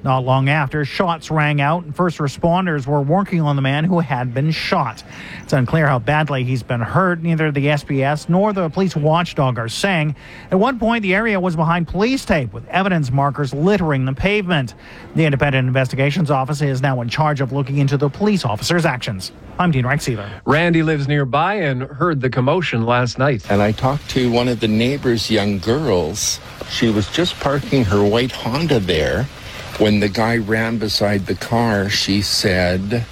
Not long after, shots rang out and first responders were working on the man who had been shot. It's unclear how badly he's been hurt. Neither the SPS nor the police watchdog are saying. At one point, the area was behind police tape with evidence markers littering the pavement. The Independent Investigations Office is now in charge of looking into the police officer's actions. I'm Dean Rexealer. Randy lives nearby and heard the commotion last night. And I talked to one of the neighbor's young girls. She was just parking her white Honda there when the guy ran beside the car. She said,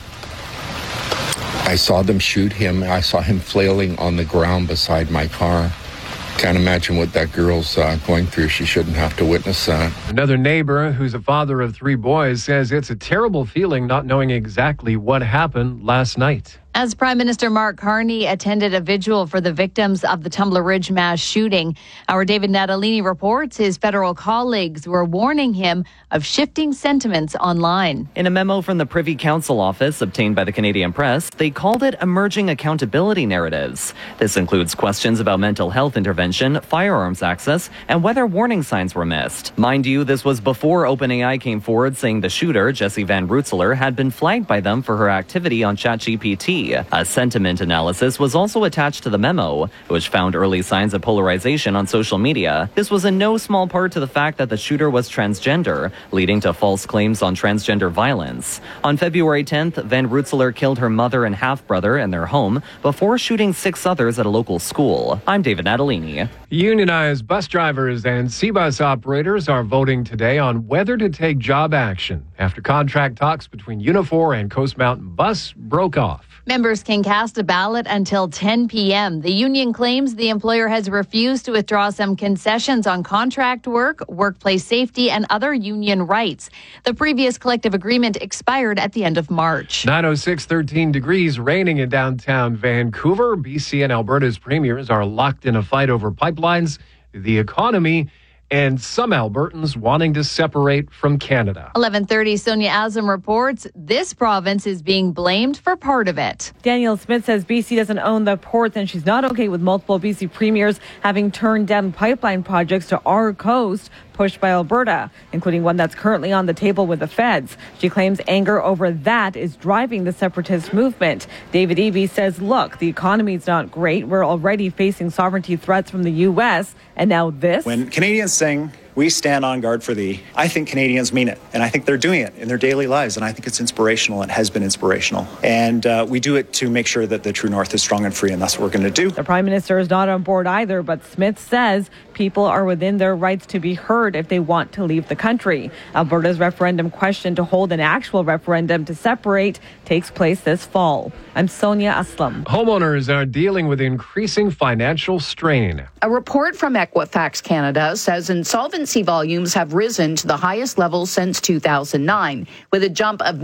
I saw them shoot him. I saw him flailing on the ground beside my car. Can't imagine what that girl's going through. She shouldn't have to witness that. Another neighbor, who's a father of 3 boys, says it's a terrible feeling not knowing exactly what happened last night. As Prime Minister Mark Carney attended a vigil for the victims of the Tumbler Ridge mass shooting, our David Natalini reports his federal colleagues were warning him of shifting sentiments online. In a memo from the Privy Council office obtained by the Canadian Press, they called it emerging accountability narratives. This includes questions about mental health intervention, firearms access, and whether warning signs were missed. Mind you, this was before OpenAI came forward saying the shooter, Jessie Van Rootselaar, had been flagged by them for her activity on ChatGPT. A sentiment analysis was also attached to the memo, which found early signs of polarization on social media. This was in no small part to the fact that the shooter was transgender, leading to false claims on transgender violence. On February 10th, Van Rootselaar killed her mother and half-brother in their home before shooting 6 others at a local school. I'm David Natalini. Unionized bus drivers and CBus operators are voting today on whether to take job action after contract talks between Unifor and Coast Mountain Bus broke off. Members can cast a ballot until 10 p.m. The union claims the employer has refused to withdraw some concessions on contract work, workplace safety, and other union rights. The previous collective agreement expired at the end of March. 9:06, 13 degrees, raining in downtown Vancouver. BC and Alberta's premiers are locked in a fight over pipelines, the economy, and some Albertans wanting to separate from Canada. 11:30, Sonia Azam reports this province is being blamed for part of it. Danielle Smith says BC doesn't own the ports and she's not okay with multiple BC premiers having turned down pipeline projects to our coast pushed by Alberta, including one that's currently on the table with the feds. She claims anger over that is driving the separatist movement. David Eby says, look, the economy's not great. We're already facing sovereignty threats from the U.S. And now this? When Canadians sing, we stand on guard for thee, I think Canadians mean it. And I think they're doing it in their daily lives. And I think it's inspirational. It has been inspirational. And we do it to make sure that the true north is strong and free. And that's what we're going to do. The Prime Minister is not on board either. But Smith says people are within their rights to be heard if they want to leave the country. Alberta's referendum question to hold an actual referendum to separate takes place this fall. I'm Sonia Aslam. Homeowners are dealing with increasing financial strain. A report from Equifax Canada says insolvency volumes have risen to the highest level since 2009, with a jump of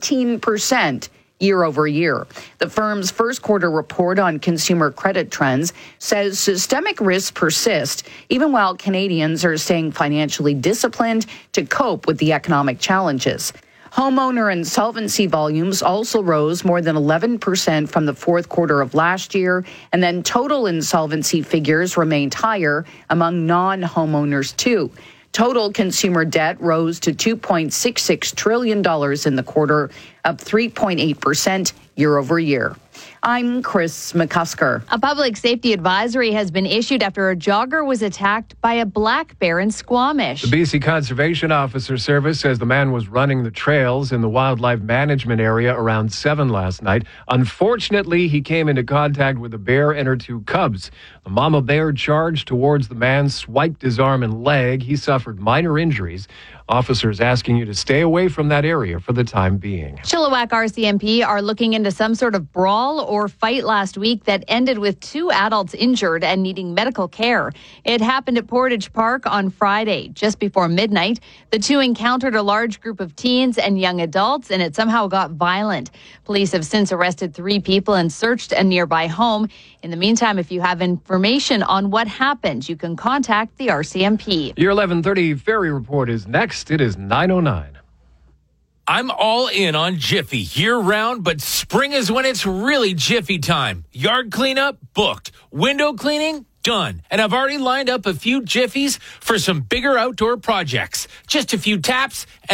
19% year over year. The firm's first quarter report on consumer credit trends says systemic risks persist, even while Canadians are staying financially disciplined to cope with the economic challenges. Homeowner insolvency volumes also rose more than 11% from the fourth quarter of last year, and then total insolvency figures remained higher among non-homeowners too. Total consumer debt rose to $2.66 trillion in the quarter, up 3.8% year over year. I'm Chris McCusker. A public safety advisory has been issued after a jogger was attacked by a black bear in Squamish. The BC Conservation Officer Service says the man was running the trails in the wildlife management area around 7 last night. Unfortunately, he came into contact with a bear and her 2 cubs. The mama bear charged towards the man, swiped his arm and leg. He suffered minor injuries. Officers asking you to stay away from that area for the time being. Chilliwack RCMP are looking into some sort of brawl or fight last week that ended with 2 adults injured and needing medical care. It happened at Portage Park on Friday. Just before midnight, the 2 encountered a large group of teens and young adults, and it somehow got violent. Police have since arrested 3 people and searched a nearby home. In the meantime, if you have information on what happened, you can contact the RCMP. Your 11:30 Ferry Report is next. It is 9:09. I'm all in on Jiffy year-round, but spring is when it's really Jiffy time. Yard cleanup? Booked. Window cleaning? Done. And I've already lined up a few Jiffies for some bigger outdoor projects. Just a few taps, and